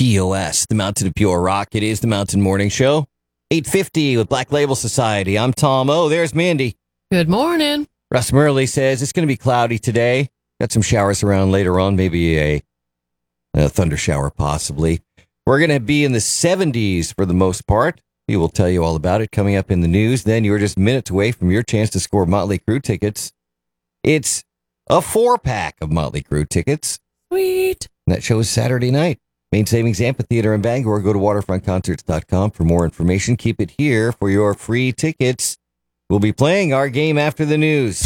TOS, the Mountain of Pure Rock. It is the Mountain Morning Show. 8:50 with Black Label Society. I'm Tom O. There's Mandy. Good morning. Russ Murley says it's going to be cloudy today. Got some showers around later on, maybe a thunder shower possibly. We're going to be in the 70s for the most part. We will tell you all about it coming up in the news. Then you're just minutes away from your chance to score Motley Crue tickets. It's a 4-pack of Motley Crue tickets. Sweet. And that show is Saturday night. Main Savings Amphitheater in Bangor. Go to waterfrontconcerts.com for more information. Keep it here for your free tickets. We'll be playing our game after the news.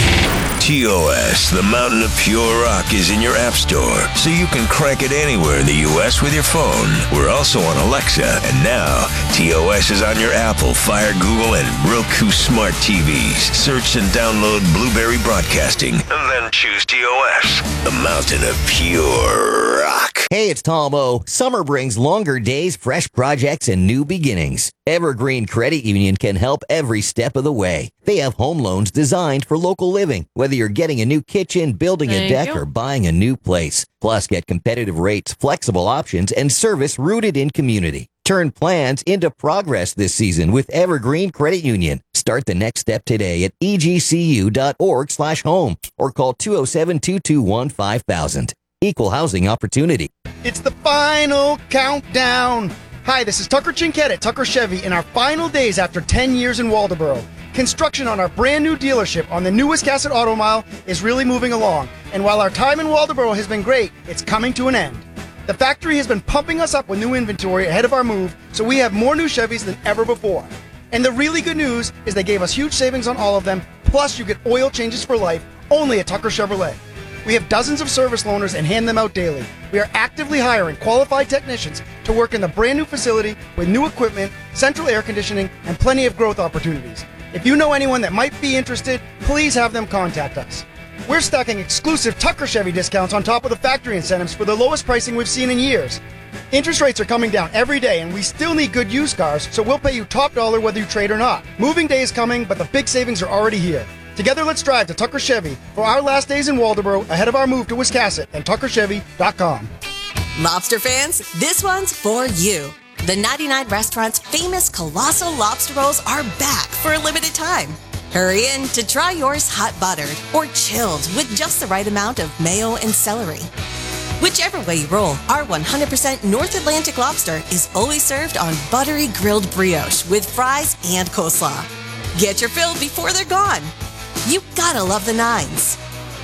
TOS, the Mountain of Pure Rock, is in your app store, so you can crank it anywhere in the U.S. with your phone. We're also on Alexa, and now TOS is on your Apple, Fire, Google, and Roku smart TVs. Search and download Blueberry Broadcasting, and then choose TOS, the Mountain of Pure Rock. Hey, it's Tom O. Summer brings longer days, fresh projects, and new beginnings. Evergreen Credit Union can help every step of the way. They have home loans designed for local living, whether you're getting a new kitchen, building a deck, or buying a new place. Plus, get competitive rates, flexible options, and service rooted in community. Turn plans into progress this season with Evergreen Credit Union. Start the next step today at egcu.org/home or call 207-221-5000. Equal housing opportunity. It's the final countdown. Hi, this is Tucker Chinquette at Tucker Chevy in our final days after 10 years in Waldoboro. Construction on our brand new dealership on the new Wiscasset Auto Mile is really moving along. And while our time in Waldoboro has been great, it's coming to an end. The factory has been pumping us up with new inventory ahead of our move, so we have more new Chevys than ever before. And the really good news is they gave us huge savings on all of them, plus you get oil changes for life only at Tucker Chevrolet. We have dozens of service loaners and hand them out daily. We are actively hiring qualified technicians to work in the brand new facility with new equipment, central air conditioning, and plenty of growth opportunities. If you know anyone that might be interested, please have them contact us. We're stacking exclusive Tucker Chevy discounts on top of the factory incentives for the lowest pricing we've seen in years. Interest rates are coming down every day, and we still need good used cars, so we'll pay you top dollar whether you trade or not. Moving day is coming, but the big savings are already here. Together, let's drive to Tucker Chevy for our last days in Waldoboro ahead of our move to Wiscasset and tuckerchevy.com. Lobster fans, this one's for you. The 99 Restaurant's famous Colossal Lobster Rolls are back for a limited time. Hurry in to try yours hot buttered or chilled with just the right amount of mayo and celery. Whichever way you roll, our 100% North Atlantic lobster is always served on buttery grilled brioche with fries and coleslaw. Get your fill before they're gone. You gotta love the nines.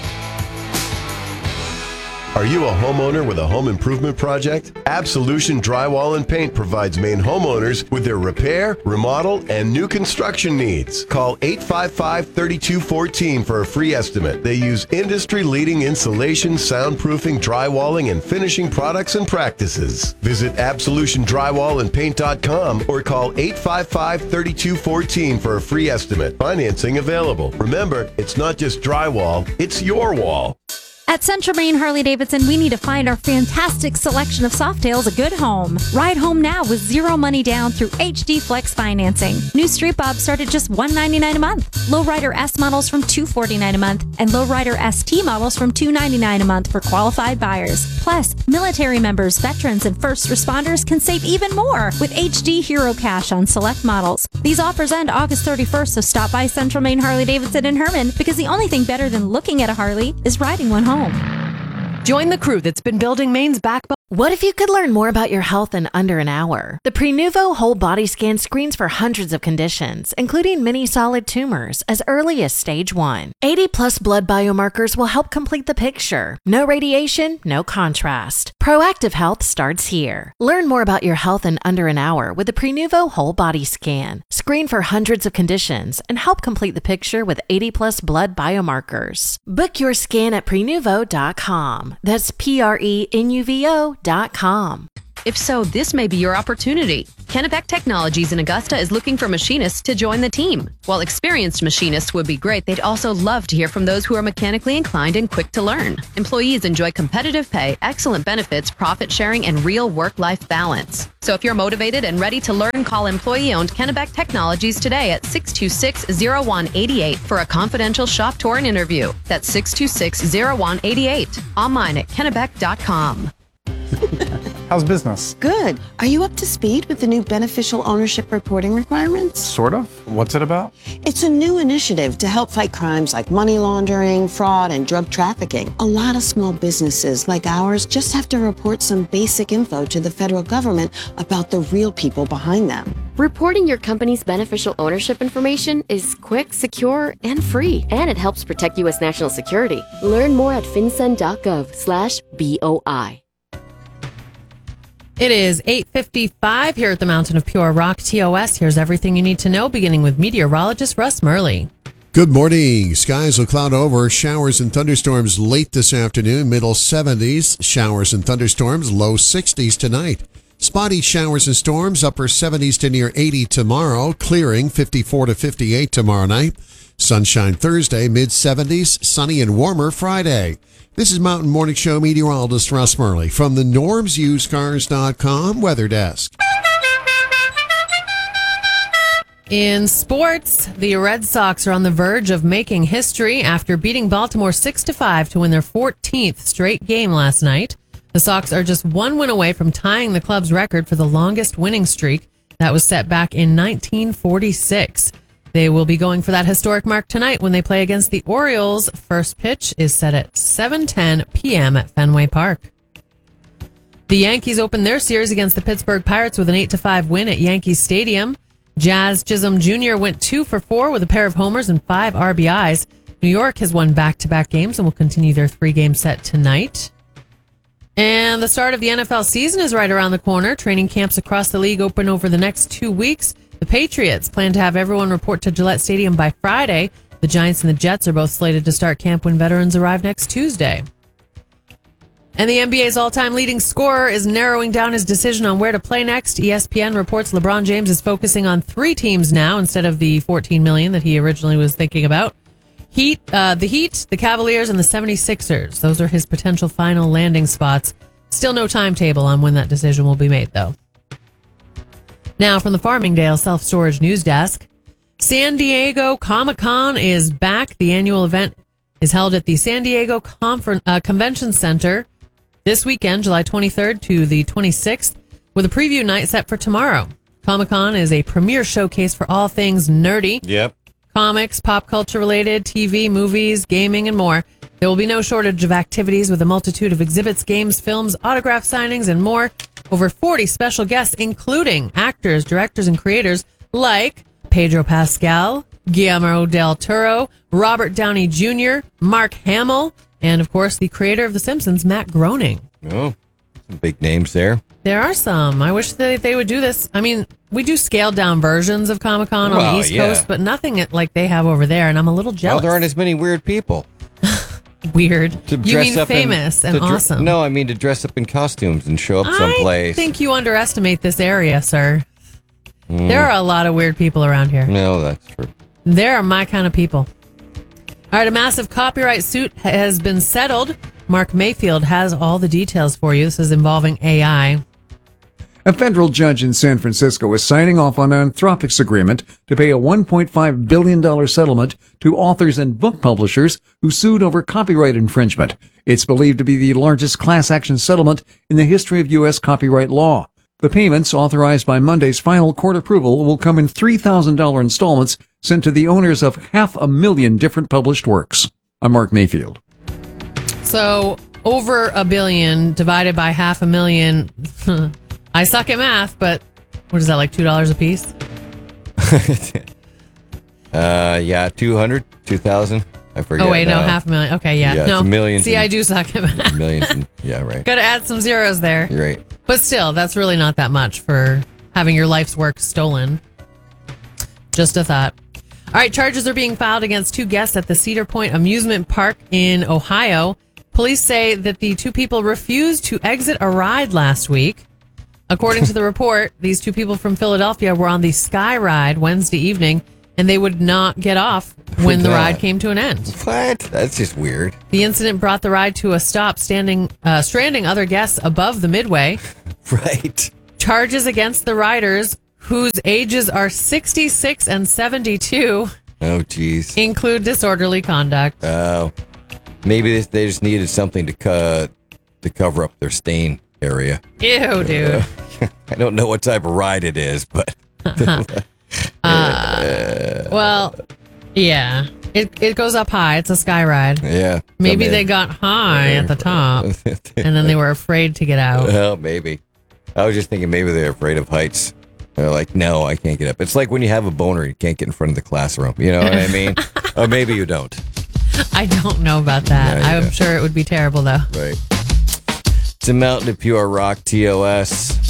Are you a homeowner with a home improvement project? Absolution Drywall and Paint provides Maine homeowners with their repair, remodel, and new construction needs. Call 855-3214 for a free estimate. They use industry-leading insulation, soundproofing, drywalling, and finishing products and practices. Visit absolutiondrywallandpaint.com or call 855-3214 for a free estimate. Financing available. Remember, it's not just drywall, it's your wall. At Central Maine Harley-Davidson, we need to find our fantastic selection of Softails a good home. Ride home now with zero money down through HD Flex financing. New Street Bobs start at just $199 a month. Lowrider S models from $249 a month, and Lowrider ST models from $299 a month for qualified buyers. Plus, military members, veterans, and first responders can save even more with HD Hero Cash on select models. These offers end August 31st, so stop by Central Maine Harley-Davidson in Herman, because the only thing better than looking at a Harley is riding one home. Join the crew that's been building Maine's backbone. What if you could learn more about your health in under an hour? The Prenuvo Whole Body Scan screens for hundreds of conditions, including many solid tumors, as early as stage 1. 80-plus blood biomarkers will help complete the picture. No radiation, no contrast. Proactive health starts here. Learn more about your health in under an hour with the Prenuvo Whole Body Scan. Screen for hundreds of conditions and help complete the picture with 80-plus blood biomarkers. Book your scan at Prenuvo.com. That's Prenuvo.com. If so, this may be your opportunity. Kennebec Technologies in Augusta is looking for machinists to join the team. While experienced machinists would be great, they'd also love to hear from those who are mechanically inclined and quick to learn. Employees enjoy competitive pay, excellent benefits, profit sharing, and real work-life balance. So if you're motivated and ready to learn, call employee-owned Kennebec Technologies today at 626-0188 for a confidential shop tour and interview. That's 626-0188. Online at kennebec.com. How's business? Good. Are you up to speed with the new beneficial ownership reporting requirements? Sort of. What's it about? It's a new initiative to help fight crimes like money laundering, fraud, and drug trafficking. A lot of small businesses like ours just have to report some basic info to the federal government about the real people behind them. Reporting your company's beneficial ownership information is quick, secure, and free. And it helps protect U.S. national security. Learn more at fincen.gov/BOI. It is 8:55 here at the Mountain of Pure Rock, TOS. Here's everything you need to know, beginning with meteorologist Russ Murley. Good morning. Skies will cloud over. Showers and thunderstorms late this afternoon, middle 70s. Showers and thunderstorms, low 60s tonight. Spotty showers and storms, upper 70s to near 80 tomorrow. Clearing 54 to 58 tomorrow night. Sunshine Thursday, mid 70s. Sunny and warmer Friday. This is Mountain Morning Show meteorologist Russ Murley from the normsusedcars.com weather desk. In sports, the Red Sox are on the verge of making history after beating Baltimore 6-5 to win their 14th straight game last night. The Sox are just one win away from tying the club's record for the longest winning streak that was set back in 1946. They will be going for that historic mark tonight when they play against the Orioles. First pitch is set at 7:10 p.m. at Fenway Park. The Yankees opened their series against the Pittsburgh Pirates with an 8-5 win at Yankee Stadium. Jazz Chisholm Jr. went 2 for 4 with a pair of homers and 5 RBIs. New York has won back-to-back games and will continue their 3-game set tonight. And the start of the NFL season is right around the corner. Training camps across the league open over the next 2 weeks. The Patriots plan to have everyone report to Gillette Stadium by Friday. The Giants and the Jets are both slated to start camp when veterans arrive next Tuesday. And the NBA's all-time leading scorer is narrowing down his decision on where to play next. ESPN reports LeBron James is focusing on 3 teams now instead of the $14 million that he originally was thinking about. The Heat, the Cavaliers, and the 76ers. Those are his potential final landing spots. Still no timetable on when that decision will be made, though. Now, from the Farmingdale Self-Storage News Desk, San Diego Comic-Con is back. The annual event is held at the San Diego Convention Center this weekend, July 23rd to the 26th, with a preview night set for tomorrow. Comic-Con is a premier showcase for all things nerdy. Yep. Comics, pop culture related, TV, movies, gaming, and more. There will be no shortage of activities with a multitude of exhibits, games, films, autograph signings, and more. Over 40 special guests, including actors, directors, and creators like Pedro Pascal, Guillermo del Toro, Robert Downey Jr., Mark Hamill, and, of course, the creator of The Simpsons, Matt Groening. Oh, some big names there. There are some. I wish that they would do this. I mean, we do scaled-down versions of Comic-Con on the East Coast, but nothing like they have over there, and I'm a little jealous. Well, there aren't as many weird people. Weird. You mean famous and awesome. No, I mean to dress up in costumes and show up someplace. I think you underestimate this area, sir. There are a lot of weird people around here. No, that's true. There are my kind of people. All right, a massive copyright suit has been settled. Mark Mayfield has all the details for you. This is involving AI. A federal judge in San Francisco is signing off on Anthropic's agreement to pay a $1.5 billion settlement to authors and book publishers who sued over copyright infringement. It's believed to be the largest class action settlement in the history of U.S. copyright law. The payments, authorized by Monday's final court approval, will come in $3,000 installments sent to the owners of 500,000 different published works. I'm Mark Mayfield. So, over $1 billion divided by 500,000... I suck at math, but what is that, like $2 a piece? Yeah, 200, 2,000. I forget. Oh, wait, no, 500,000. Okay, yeah. No, it's millions. See, I do suck at math. Millions. Yeah, right. Got to add some zeros there. You're right. But still, that's really not that much for having your life's work stolen. Just a thought. All right, charges are being filed against 2 guests at the Cedar Point Amusement Park in Ohio. Police say that the 2 people refused to exit a ride last week. According to the report, these 2 people from Philadelphia were on the Sky Ride Wednesday evening, and they would not get off when the ride came to an end. What? That's just weird. The incident brought the ride to a stop, stranding other guests above the midway. Right. Charges against the riders, whose ages are 66 and 72, oh, geez, include disorderly conduct. Oh, maybe they just needed something to cover up their stain. area. Ew, dude. I don't know what type of ride it is, but. Well, yeah. It goes up high. It's a sky ride. Yeah. Maybe they got high at the top, and then they were afraid to get out. Well, maybe. I was just thinking maybe they're afraid of heights. They're like, no, I can't get up. It's like when you have a boner, you can't get in front of the classroom. You know what I mean? Or maybe you don't. I don't know about that. Yeah, I'm sure it would be terrible, though. Right. It's a Mountain of Pure Rock, TOS.